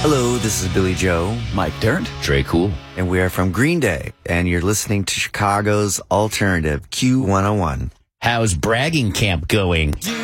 Hello, this is Billy Joe, Mike Dirnt. Trey Cool. and we are from Green Day, and you're listening to Chicago's alternative Q101. How's bragging camp going?